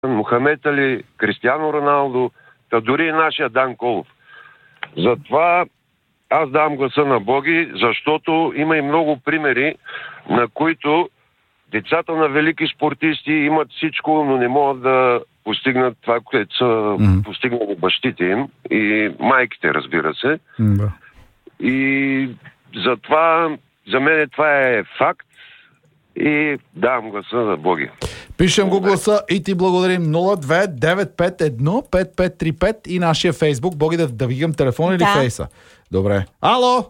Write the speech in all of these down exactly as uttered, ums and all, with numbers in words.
Мохамед Али, Кристиано Роналдо, та дори и нашия Дан Колов. Затова аз давам гласа на Боги, защото има и много примери, на които децата на велики спортисти имат всичко, но не могат да постигнат това, което са mm-hmm. постигнали бащите им и майките, разбира се. Mm-hmm. И затова за мен това е факт и давам гласа за Боги. Пишем го гласа и ти благодарим. нула две девет пет едно пет пет три пет и нашия Фейсбук. Боги, да, да вигам телефон или да. Фейса? Добре. Ало!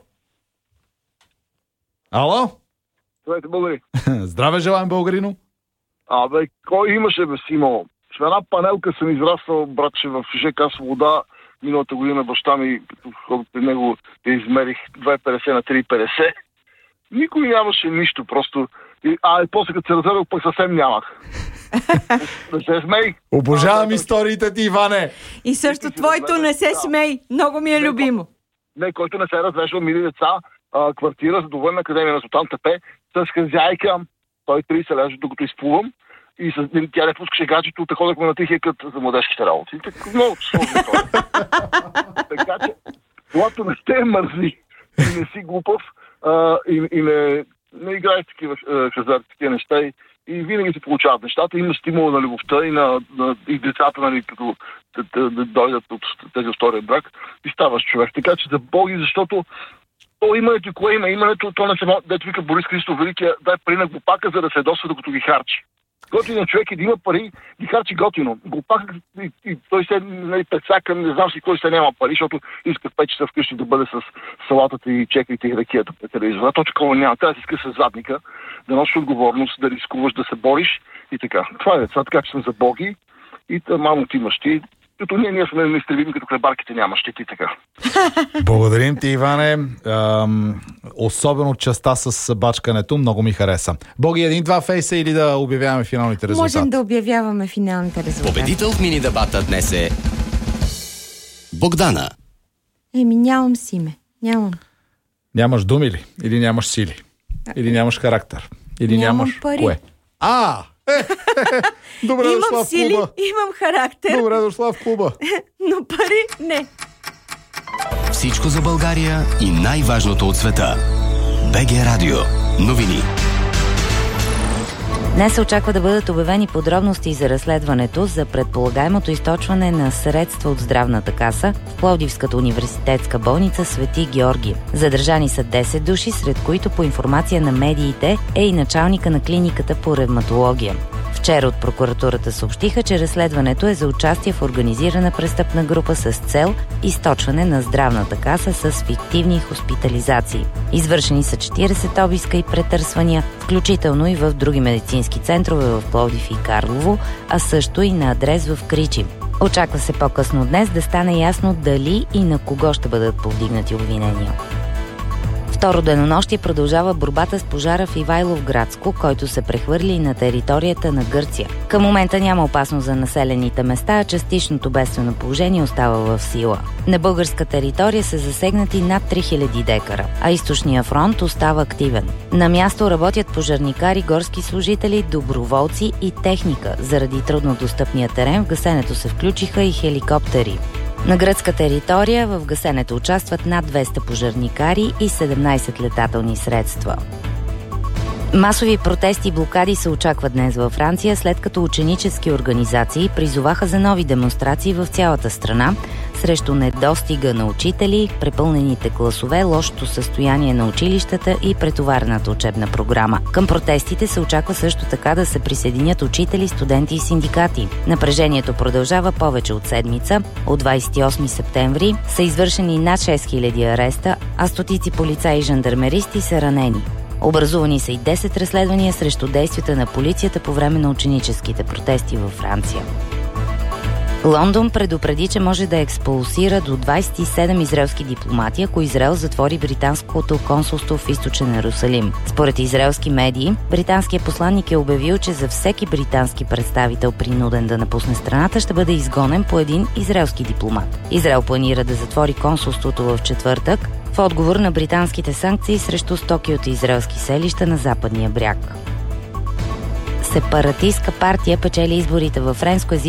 Ало? Здравейте, българи. Здраве желаем, българино. Абе, кой имаше, бе, Симо? В една панелка съм израснал, братче, в ЖК Свобода. Миналата година баща ми, като ходих при него, я измерих две петдесет на три петдесет. Никой нямаше нищо, просто... А, и после като се разведох, пък съвсем нямах. Не се смей. Обожавам а, историите ти, Иване. И също твоето не се смей. Много ми е не, любимо. Не, който не се развежда, мили деца, а, квартира за доволна академия на Султан Тепе, с хазяйка, той трийсет лежа, докато изплувам. И с, тя не пускаше гаджето, те ходехме на тихия кът за младежките работи. Много сложно това. Така че, когато не сте мързи и не си глупав, а, и, и не, не играеш такива хазарти, такива неща и, и винаги се получават нещата. Има стимул на любовта и на, на и децата, нали, като да, да, да дойдат от тези втория брак и ставаш човек. Така че за Боги, защото то имането и кое има? Имането, то не се може, дето вика Борис Христов Великия, дай пари на глупака, за да се досва, докато ги харчи. Готино човек е да има пари, ги харчи готино. Глупак и, и той се нали, пецака, не знам си кой се няма пари, защото иска в пет часа вкъщи да бъде с салатата и чекрите и ракията по телевизора. То такова няма. Трябва да си иска с задника, да носиш отговорност, да рискуваш, да се бориш и така. Това е деца, така че съм за Боги и мамо ти имаш ти. Като ние, ние сме неизтребими, като хлебарките няма щети така. Благодарим ти, Иване. Ам, особено частта с бачкането много ми хареса. Боги, един-два фейса или да обявяваме финалните резултати? Можем да обявяваме финалните резултати. Победител в мини дебата днес е Богдана. Еми, нямам си име. Нямам. Нямаш думи ли? Или нямаш сили? Или нямаш характер? Или нямам нямаш пари. Кое? А! Е, добре имам дошла в сили, клуба. имам характер. Добре дошла в клуба. Но пари не. Всичко за България и най-важното от света. БГ Радио. Новини. Днес се очаква да бъдат обявени подробности за разследването за предполагаемото източване на средства от здравната каса в Пловдивската университетска болница Свети Георги. Задържани са десет души, сред които по информация на медиите е и началника на клиниката по ревматология. Вчера от прокуратурата съобщиха, че разследването е за участие в организирана престъпна група с цел източване на здравната каса с фиктивни хоспитализации. Извършени са четиридесет обиска и претърсвания, включително и в други медицински центрове в Пловдив и Карлово, а също и на адрес в Кричим. Очаква се по-късно днес да стане ясно дали и на кого ще бъдат повдигнати обвинения. Второ денонощие продължава борбата с пожара в Ивайловградско, който се прехвърли на територията на Гърция. Към момента няма опасност за населените места, а частичното бедствено положение остава в сила. На българска територия са засегнати над три хиляди декара, а източния фронт остава активен. На място работят пожарникари, горски служители, доброволци и техника. Заради труднодостъпния терен в гасенето се включиха и хеликоптери. На гръцка територия в гасенето участват над двеста пожарникари и седемнайсет летателни средства. Масови протести и блокади се очакват днес във Франция, след като ученически организации призоваха за нови демонстрации в цялата страна срещу недостига на учители, препълнените класове, лошото състояние на училищата и претоварената учебна програма. Към протестите се очаква също така да се присъединят учители, студенти и синдикати. Напрежението продължава повече от седмица. От двайсет и осми септември са извършени над шест хиляди ареста, а стотици полицаи и жандармеристи са ранени. Образувани са и десет разследвания срещу действията на полицията по време на ученическите протести във Франция. Лондон предупреди, че може да експулсира до двайсет и седем израелски дипломати, ако Израел затвори британското консулство в източен Йерусалим. Според израелски медии, британският посланник е обявил, че за всеки британски представител, принуден да напусне страната, ще бъде изгонен по един израелски дипломат. Израел планира да затвори консулството в четвъртък в отговор на британските санкции срещу стоки от израелски селища на западния бряг. сепаратистка партия печели изборите във френскоязичната